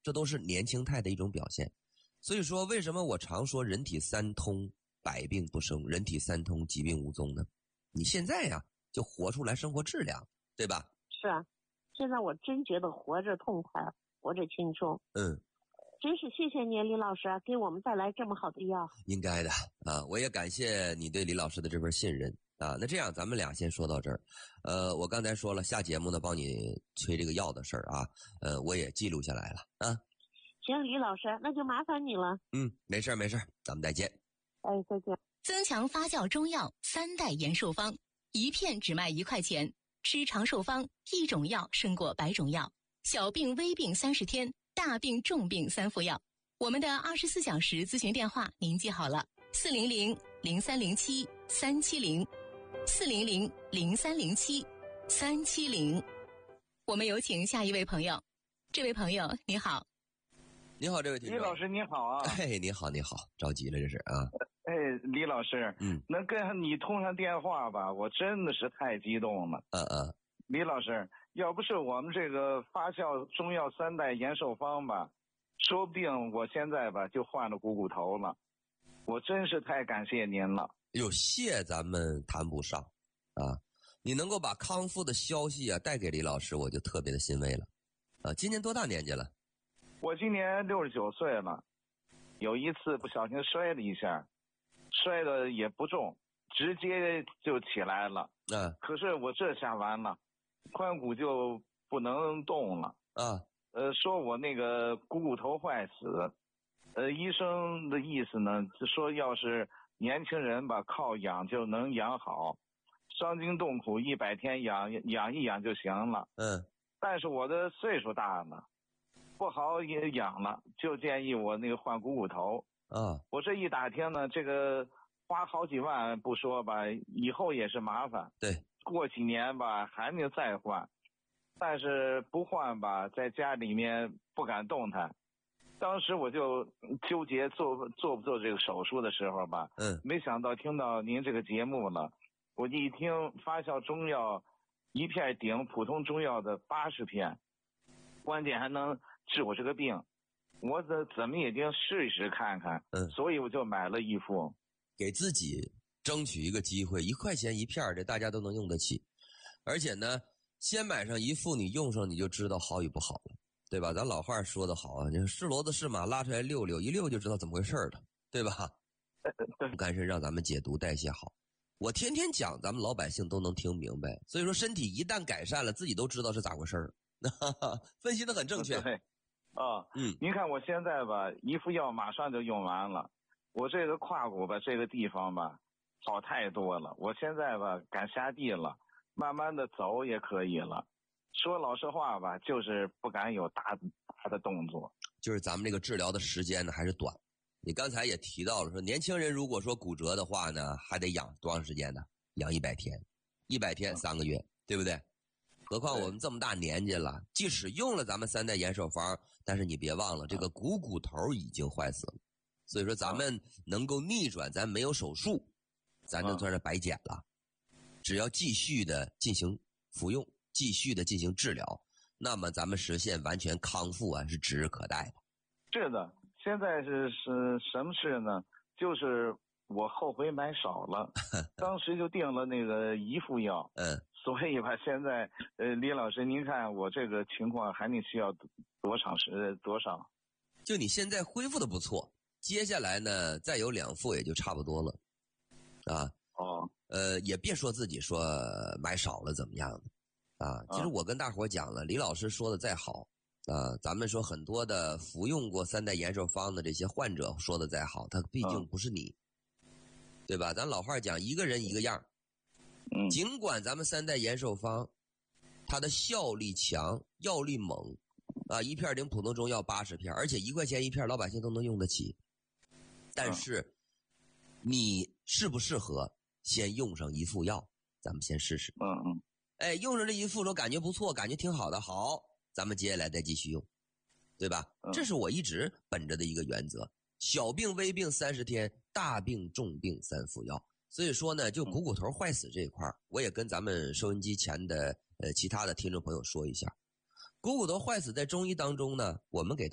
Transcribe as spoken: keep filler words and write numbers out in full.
这都是年轻态的一种表现。所以说为什么我常说人体三通百病不生，人体三通疾病无踪呢？你现在呀就活出来生活质量，对吧？ 是啊，现在我真觉得活着痛快，活着轻松。 嗯， 真是谢谢您，李老师给我们带来这么好的药。 应该的啊，我也感谢你对李老师的这份信任啊。那这样咱们俩先说到这儿。呃，我刚才说了，下节目呢帮你催这个药的事儿啊，呃，我也记录下来了啊。 行，李老师，那就麻烦你了。 嗯，没事没事，咱们再见。 哎，再见。 增强发酵中药三代延寿方，一片只卖一块钱，吃长寿方，一种药胜过百种药，小病微病三十天，大病重病三副药。我们的二十四小时咨询电话您记好了，四零零零三零七三七零，四零零零三零七三七零。我们有请下一位朋友。这位朋友你好。 你好，这位听众。 李老师你好啊。 哎，你好你好，着急了这是啊。 哎，李老师， 嗯， 能跟你通上电话吧，我真的是太激动了。 嗯嗯。 李老师，要不是我们这个发酵中药三代延寿方吧，说不定我现在吧就患了股骨头了。我真是太感谢您了。 有谢咱们谈不上啊，你能够把康复的消息啊带给李老师，我就特别的欣慰了。啊，今年多大年纪了？ 我今年六十九岁了。有一次不小心摔了一下，摔的也不重，直接就起来了。 嗯。 可是我这下完了，髋骨就不能动了。 啊。 呃，说我那个股骨头坏死。呃，医生的意思呢，说要是年轻人吧，靠养就能养好，伤筋动骨一百天养养一养就行了。 嗯。 但是我的岁数大了，不好也养了，就建议我那个换股骨头。 啊。 我这一打听呢，这个花好几万不说吧，以后也是麻烦。 对。 过几年吧，还得再换，但是不换吧，在家里面不敢动弹。当时我就纠结做做不做这个手术的时候吧， 嗯， 没想到听到您这个节目了，我一听发酵中药一片顶普通中药的八十片，关键还能治我这个病，我怎怎么也得试一试看看。 嗯， 所以我就买了一副， 给自己争取一个机会，一块钱一片，这大家都能用得起，而且呢，先买上一副，你用上你就知道好与不好了。对吧？咱老话说得好啊，你是骡子是马拉出来溜溜，一溜就知道怎么回事了，对吧？不干身让咱们解毒代谢好。我天天讲，咱们老百姓都能听明白。所以说，身体一旦改善了，自己都知道是咋回事儿。分析得很正确。 对，啊， 嗯， 您看我现在吧，一副药马上就用完了，我这个胯骨吧，这个地方吧，好太多了。我现在吧，敢下地了，慢慢的走也可以了。说老实话吧，就是不敢有大大的动作， 就是咱们这个治疗的时间呢还是短。你刚才也提到了，说年轻人如果说骨折的话呢，还得养多长时间呢？养一百天，一百天三个月，对不对？何况我们这么大年纪了，即使用了咱们三代延寿方，但是你别忘了，这个股骨头已经坏死了。所以说咱们能够逆转，咱没有手术，咱就算是白捡了。只要继续的进行服用，继续的进行治疗，那么咱们实现完全康复啊，是指日可待的。 是的，现在是是什么事呢？就是我后悔买少了，当时就定了那个一副药。 嗯， 所以吧，现在呃，李老师，您看我这个情况还得需要多长时多少？ 就你现在恢复的不错，接下来呢，再有两副也就差不多了，啊。 哦。 呃，也别说自己说买少了怎么样的。啊，其实我跟大伙讲了，李老师说的再好啊，咱们说很多的服用过三代延寿方的这些患者说的再好，他毕竟不是你，嗯、对吧？咱老话讲，一个人一个样。 嗯， 尽管咱们三代延寿方，它的效力强，药力猛，啊，一片顶普通中药八十片，而且一块钱一片，老百姓都能用得起。但是，你适不适合先用上一副药？咱们先试试。 嗯嗯。 哎，用上这一副说感觉不错，感觉挺好的，好，咱们接下来再继续用，对吧？ 嗯、 这是我一直本着的一个原则：小病微病三十天，大病重病三副药。所以说呢，就股骨头坏死这一块，我也跟咱们收音机前的呃其他的听众朋友说一下，股骨头坏死在中医当中呢，我们给